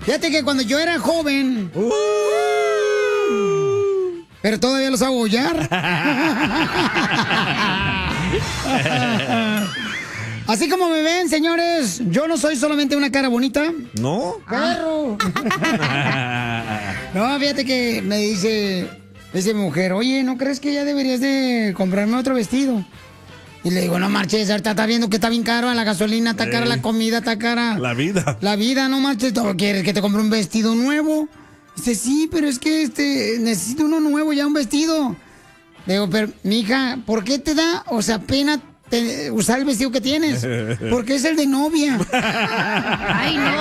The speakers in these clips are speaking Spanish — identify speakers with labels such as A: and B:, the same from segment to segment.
A: Fíjate que cuando yo era joven... Pero todavía los hago hollar. Así como me ven, señores, yo no soy solamente una cara bonita.
B: ¿No?
A: ¡Perro! No, fíjate que me dice mi mujer, oye, ¿no crees que ya deberías de comprarme otro vestido? Y le digo, no marches, ahorita está viendo que está bien caro la gasolina, está cara la comida, está cara...
B: La vida.
A: La vida, no marches, ¿quieres que te compre un vestido nuevo? Dice, sí, pero es que necesito uno nuevo, ya un vestido. Le digo, pero, mija, ¿por qué te da, pena usar el vestido que tienes? Porque es el de novia.
C: ¡Ay, no!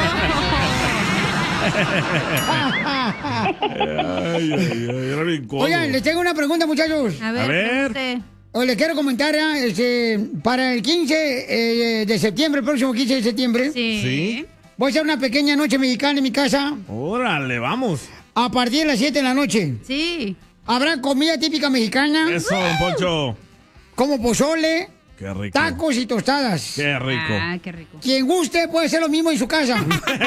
A: Oigan, les tengo una pregunta, muchachos.
C: A ver.
A: Les quiero comentar, para el 15 de septiembre, el próximo 15 de septiembre.
C: Sí.
A: Voy a hacer una pequeña noche mexicana en mi casa.
B: Órale, vamos.
A: A partir de las 7 de la noche.
C: Sí.
A: Habrá comida típica mexicana.
B: Eso, don Poncho.
A: Como pozole.
B: Qué rico.
A: Tacos y tostadas.
B: Qué rico.
C: Ah, qué rico.
A: Quien guste puede hacer lo mismo en su casa.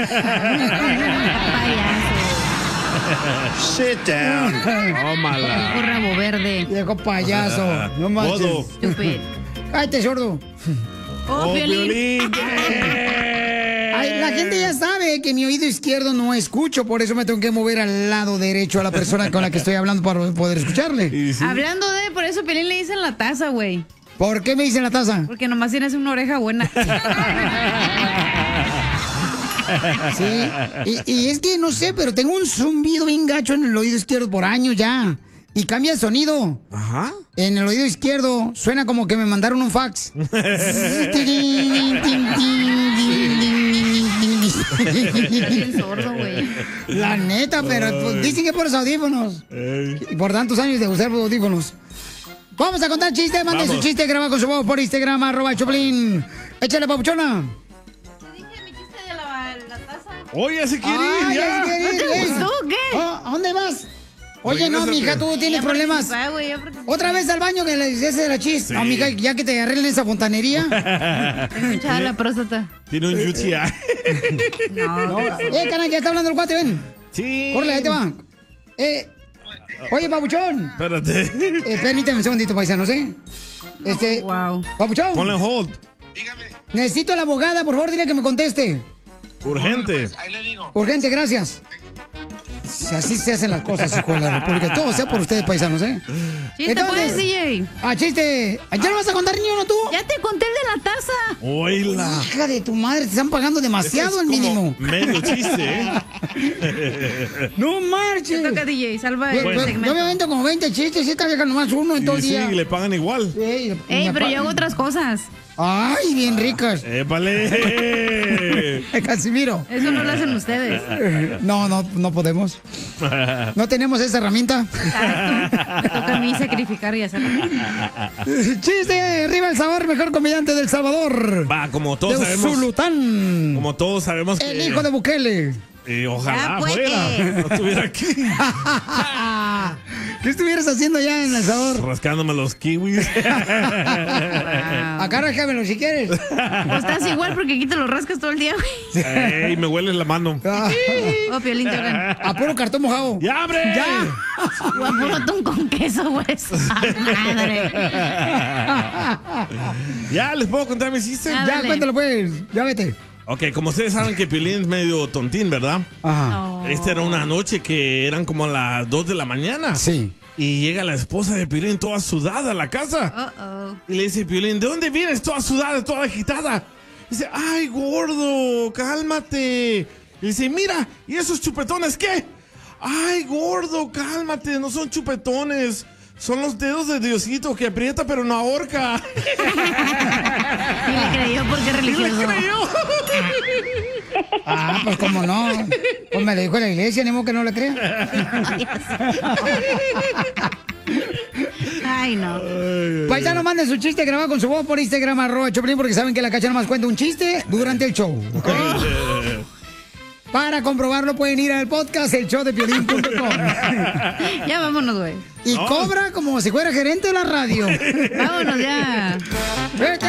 D: Sit down.
B: Tómala.
C: Viejo rabo verde.
A: Viejo payaso. No manches.
B: Bodo.
C: Estúpido.
A: Cállate, sordo.
C: Oh, Piolín.
A: Ay, la gente ya sabe que mi oído izquierdo no escucho, por eso me tengo que mover al lado derecho a la persona con la que estoy hablando para poder escucharle.
B: Sí.
C: Hablando de, por eso Piolín le dicen la taza, güey.
A: ¿Por qué me dicen la taza?
C: Porque nomás tienes una oreja buena.
A: Sí, y es que no sé, pero tengo un zumbido bien gacho en el oído izquierdo por años ya. Y cambia el sonido.
B: Ajá.
A: En el oído izquierdo suena como que me mandaron un fax.
C: Bien sordo, güey.
A: La neta, pero pues, dicen que por los audífonos. Y por tantos años de usar audífonos. Vamos a contar chistes. Mande su chiste, graba con su voz por Instagram, @Choplin. Échale, papuchona.
C: Te dije mi chiste de la taza.
B: Oye, se quiere ir,
A: Ay,
B: ya.
A: ya se quiere ir,
C: ¿No te gustó o qué?
A: ¿A dónde vas? Oye, no, mija, tú tienes problemas. Otra vez al baño que le ese de la chis.
B: Sí.
A: No, mija, ya que te arreglen esa fontanería.
C: Tengo hinchada la próstata.
B: Tiene un UTI.
C: No.
A: Carnal, ya está hablando el cuate, ven.
B: Sí.
A: Córrele, ahí te va. Oye, papuchón.
B: Espérate.
A: Permíteme un segundito, paisanos,
C: Wow.
A: Papuchón.
B: Ponle en hold.
A: Necesito a la abogada, por favor, dile que me conteste.
B: Urgente.
D: Ahí le digo.
A: Urgente, gracias. Si así se hacen las cosas, hijo de la República. Todo sea por ustedes, paisanos,
C: Chiste, pues, DJ.
A: Chiste. ¿Ya lo vas a contar, niño, no tú?
C: Ya te conté el de la taza.
B: Oíla.
A: Hija de tu madre, te están pagando demasiado el mínimo.
B: Medio chiste,
A: No marches.
C: Te toca, DJ. Salva
A: Yo
C: el segmento.
A: me avento como 20 chistes y esta vieja nomás uno en todo el
B: Y sí,
A: día.
B: le pagan igual.
A: Ey,
C: Pero yo hago otras cosas.
A: Ay, bien ricas.
B: ¡Épale!
A: Casimiro.
C: Eso no lo hacen ustedes.
A: No podemos. No tenemos esa herramienta.
C: Me toca a mí sacrificar y hacerlo.
A: Chiste, arriba el sabor, mejor comediante del Salvador.
B: Va, como todos
A: de
B: sabemos.
A: Zulután.
B: Como todos sabemos que.
A: El hijo de Bukele.
B: Ojalá
C: Ya, pues.
B: fuera. No estuviera aquí.
A: ¿Qué estuvieras haciendo allá en El Salvador?
B: Rascándome los kiwis.
A: Acá rájamelo si quieres.
C: Pues estás igual porque aquí te lo rascas todo el día, güey.
B: Ey, me hueles la mano.
C: Oh, Piolín, te hablan.
A: A puro cartón mojado.
B: ¡Ya, abre!
A: ¡Ya!
C: O a puro atún con queso, güey. Madre.
B: ¿Ya les puedo contar mis chistes?
C: Ah,
A: Ya,
C: dale.
A: cuéntalo pues. Ya vete.
B: Ok, como ustedes saben que Piolín es medio tontín, ¿verdad?
A: Ajá.
C: No.
B: Esta era una noche que eran como las 2 de la mañana.
A: Sí.
B: Y llega la esposa de Piolín toda sudada a la casa. Y le dice Piolín, ¿de dónde vienes? Toda sudada, toda agitada. Dice, ay, gordo, cálmate. Y dice, mira, ¿y esos chupetones qué? Ay, gordo, cálmate, no son chupetones. Son los dedos de Diosito que aprieta pero no ahorca.
C: Y le creyó porque es
B: ¿Y le
C: religioso.
B: creyó?
A: Pues cómo no. Pues me lo dijo la iglesia, ni modo que no le crea.
C: Ay, no.
A: Paisano, manden su chiste grabado con su voz por Instagram, @Choplin, porque saben que la Cacha nomás cuenta un chiste durante el show. ¿Ok? Para comprobarlo pueden ir al podcast elshowdepiolín.com.
C: Ya vámonos, güey.
A: Y cobra como si fuera gerente de la radio.
C: Vámonos ya.
A: Vete